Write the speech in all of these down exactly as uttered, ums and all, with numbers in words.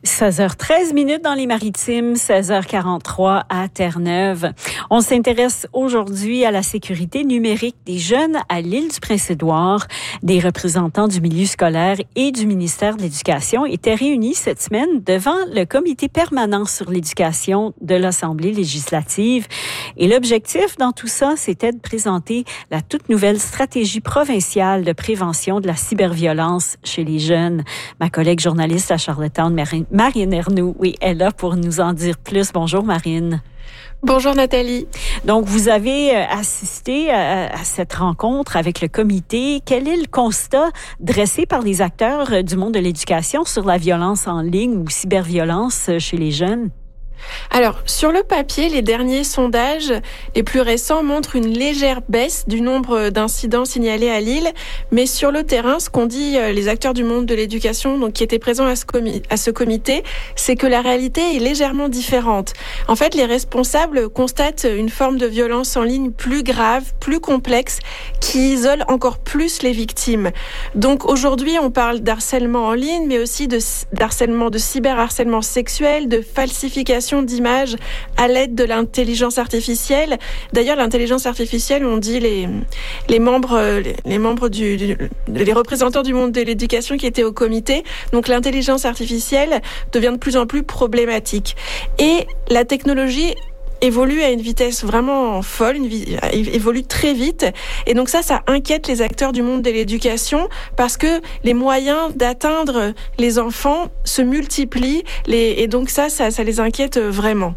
seize heures treize minutes dans les Maritimes, seize heures quarante-trois à Terre-Neuve. On s'intéresse aujourd'hui à la sécurité numérique des jeunes à l'île du Prince-Édouard. Des représentants du milieu scolaire et du ministère de l'Éducation étaient réunis cette semaine devant le comité permanent sur l'éducation de l'Assemblée législative. Et l'objectif dans tout ça, c'était de présenter la toute nouvelle stratégie provinciale de prévention de la cyberviolence chez les jeunes. Ma collègue journaliste à Charlottetown, Marine Ernoult, oui, est là pour nous en dire plus. Bonjour Marine. Bonjour Nathalie. Donc, vous avez assisté à, à cette rencontre avec le comité. Quel est le constat dressé par les acteurs du monde de l'éducation sur la violence en ligne ou cyberviolence chez les jeunes? Alors, sur le papier, les derniers sondages les plus récents montrent une légère baisse du nombre d'incidents signalés à l'île, mais sur le terrain, ce qu'ont dit les acteurs du monde de l'éducation, donc qui étaient présents à ce, comi- à ce comité, c'est que la réalité est légèrement différente. En fait, les responsables constatent une forme de violence en ligne plus grave, plus complexe, qui isole encore plus les victimes. Donc aujourd'hui, on parle d'harcèlement en ligne, mais aussi de d'harcèlement, de cyberharcèlement sexuel, de falsification d'images à l'aide de l'intelligence artificielle. D'ailleurs, l'intelligence artificielle, on dit les les membres les, les membres du, du les représentants du monde de l'éducation qui étaient au comité. Donc l'intelligence artificielle devient de plus en plus problématique. Et la technologie évolue à une vitesse vraiment folle, une vi- évolue très vite. Et donc ça, ça inquiète les acteurs du monde de l'éducation parce que les moyens d'atteindre les enfants se multiplient les, et donc ça, ça, ça les inquiète vraiment.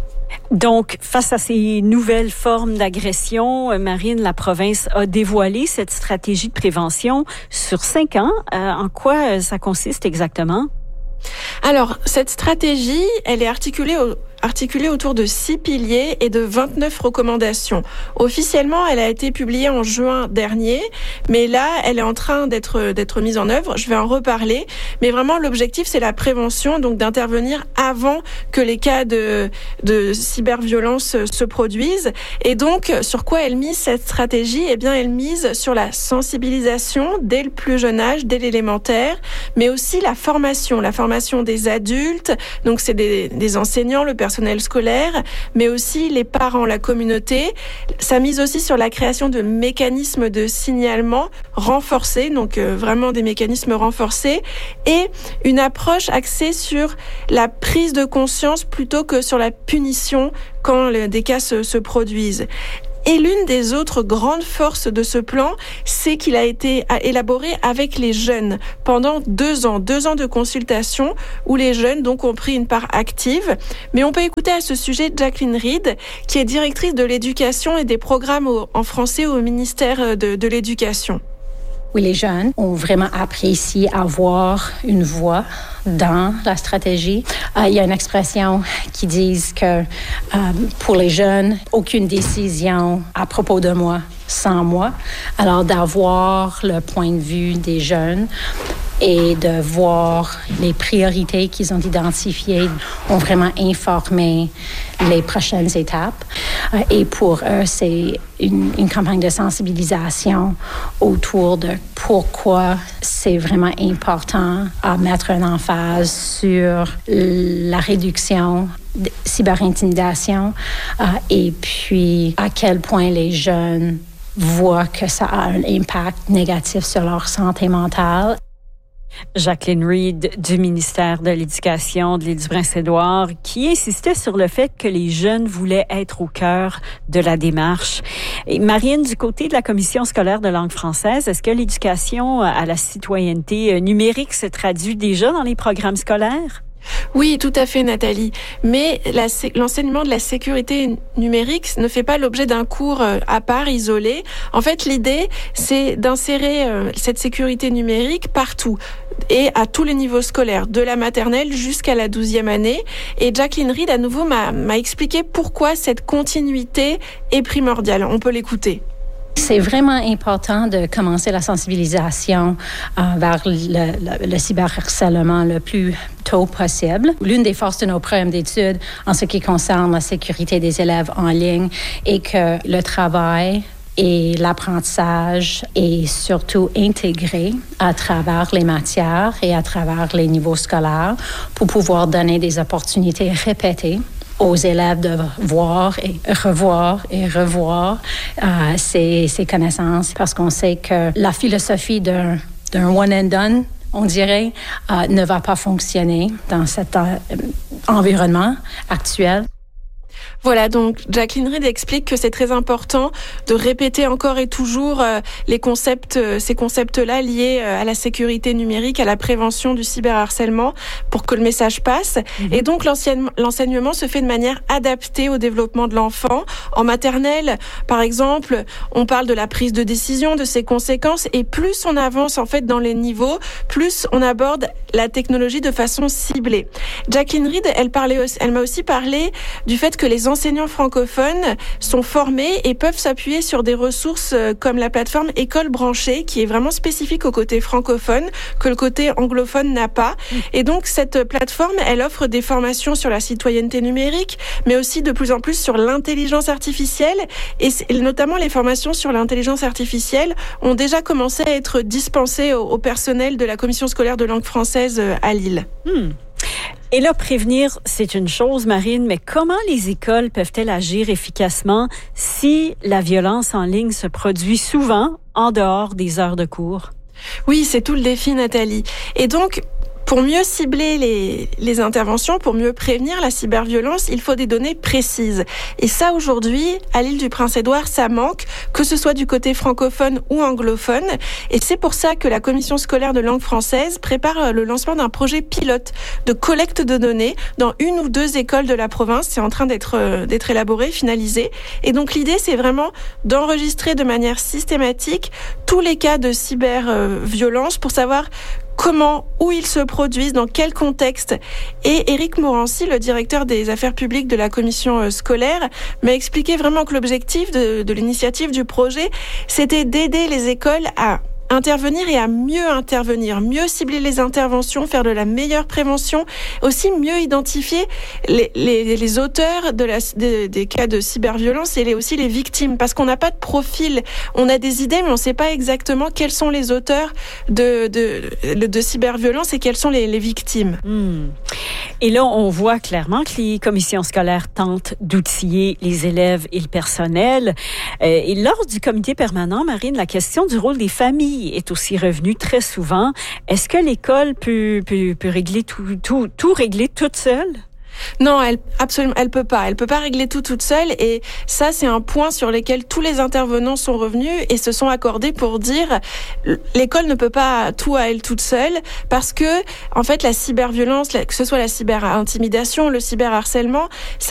Donc, face à ces nouvelles formes d'agression, Marine, la province a dévoilé cette stratégie de prévention sur cinq ans. Euh, en quoi ça consiste exactement? Alors, cette stratégie, elle est articulée au articulée autour de six piliers et de vingt-neuf recommandations. Officiellement, elle a été publiée en juin dernier, mais là, elle est en train d'être d'être mise en œuvre. Je vais en reparler, mais vraiment l'objectif, c'est la prévention, donc d'intervenir avant que les cas de de cyberviolence se produisent. Et donc, sur quoi elle mise cette stratégie? Eh bien, elle mise sur la sensibilisation dès le plus jeune âge, dès l'élémentaire, mais aussi la formation, la formation des adultes. Donc, c'est des des enseignants, le personnel personnel scolaire, mais aussi les parents, la communauté. Ça mise aussi sur la création de mécanismes de signalement renforcés, donc euh, vraiment des mécanismes renforcés, et une approche axée sur la prise de conscience plutôt que sur la punition quand le, des cas se, se produisent. Et l'une des autres grandes forces de ce plan, c'est qu'il a été élaboré avec les jeunes pendant deux ans, deux ans de consultation où les jeunes donc ont pris une part active. Mais on peut écouter à ce sujet Jacqueline Reed, qui est directrice de l'éducation et des programmes au, en français au ministère de, de l'Éducation. Oui, les jeunes ont vraiment apprécié avoir une voix dans la stratégie. Euh, il y a une expression qui dit que euh, pour les jeunes, aucune décision à propos de moi sans moi. Alors d'avoir le point de vue des jeunes et de voir les priorités qu'ils ont identifiées, ont vraiment informé les prochaines étapes. Et pour eux, c'est une, une campagne de sensibilisation autour de pourquoi c'est vraiment important à mettre une emphase sur la réduction de cyberintimidation euh, et puis à quel point les jeunes voient que ça a un impact négatif sur leur santé mentale. Jacqueline Reed du ministère de l'Éducation de l'île du Prince-Édouard qui insistait sur le fait que les jeunes voulaient être au cœur de la démarche. Et Marine, du côté de la Commission scolaire de langue française, est-ce que l'éducation à la citoyenneté numérique se traduit déjà dans les programmes scolaires? Oui, tout à fait, Nathalie. Mais la, l'enseignement de la sécurité numérique ne fait pas l'objet d'un cours à part, isolé. En fait, l'idée, c'est d'insérer cette sécurité numérique partout et à tous les niveaux scolaires, de la maternelle jusqu'à la douzième année. Et Jacqueline Reed, à nouveau, m'a, m'a expliqué pourquoi cette continuité est primordiale. On peut l'écouter. C'est vraiment important de commencer la sensibilisation euh, vers le, le, le cyberharcèlement le plus tôt possible. L'une des forces de nos programmes d'études en ce qui concerne la sécurité des élèves en ligne est que le travail et l'apprentissage est surtout intégré à travers les matières et à travers les niveaux scolaires pour pouvoir donner des opportunités répétées aux élèves de voir et revoir et revoir euh, ces, ces connaissances parce qu'on sait que la philosophie d'un, d'un one and done, on dirait, euh, ne va pas fonctionner dans cet euh, environnement actuel. Voilà, donc Jacqueline Reid explique que c'est très important de répéter encore et toujours euh, les concepts, euh, ces concepts-là liés euh, à la sécurité numérique, à la prévention du cyberharcèlement pour que le message passe. Mmh. Et donc l'enseignement se fait de manière adaptée au développement de l'enfant. En maternelle, par exemple, on parle de la prise de décision, de ses conséquences, et plus on avance en fait dans les niveaux, plus on aborde la technologie de façon ciblée. Jacqueline Reid, elle parlait, elle m'a aussi parlé du fait que les enseignants francophones sont formés et peuvent s'appuyer sur des ressources comme la plateforme École branchée, qui est vraiment spécifique au côté francophone, que le côté anglophone n'a pas. Et donc, cette plateforme, elle offre des formations sur la citoyenneté numérique, mais aussi de plus en plus sur l'intelligence artificielle. Et notamment, les formations sur l'intelligence artificielle ont déjà commencé à être dispensées au, au personnel de la commission scolaire de langue française à Lille. Hmm. Et là, prévenir, c'est une chose, Marine, mais comment les écoles peuvent-elles agir efficacement si la violence en ligne se produit souvent en dehors des heures de cours? Oui, c'est tout le défi, Nathalie. Et donc, pour mieux cibler les, les interventions, pour mieux prévenir la cyberviolence, il faut des données précises. Et ça, aujourd'hui, à l'île du Prince-Édouard, ça manque, que ce soit du côté francophone ou anglophone. Et c'est pour ça que la commission scolaire de langue française prépare le lancement d'un projet pilote de collecte de données dans une ou deux écoles de la province. C'est en train d'être, d'être élaboré, finalisé. Et donc, l'idée, c'est vraiment d'enregistrer de manière systématique tous les cas de cyberviolence pour savoir comment, où ils se produisent, dans quel contexte. Et Éric Morancy, le directeur des affaires publiques de la commission scolaire, m'a expliqué vraiment que l'objectif de, de l'initiative du projet, c'était d'aider les écoles à intervenir et à mieux intervenir, mieux cibler les interventions, faire de la meilleure prévention, aussi mieux identifier les, les, les auteurs de la, de, des cas de cyberviolence et les, aussi les victimes, parce qu'on n'a pas de profil. On a des idées, mais on ne sait pas exactement quels sont les auteurs de, de, de, de cyberviolence et quelles sont les, les victimes. Mmh. Et là, on voit clairement que les commissions scolaires tentent d'outiller les élèves et le personnel. Euh, et lors du comité permanent, Marine, la question du rôle des familles est aussi revenue très souvent. Est-ce que l'école peut, peut, peut régler tout, tout, tout régler toute seule? Non, elle absolument, elle peut pas. Elle peut pas régler tout toute seule. Et ça, c'est un point sur lequel tous les intervenants sont revenus et se sont accordés pour dire l'école ne peut pas tout à elle toute seule parce que, en fait, la cyberviolence, que ce soit la cyberintimidation, le cyberharcèlement, ça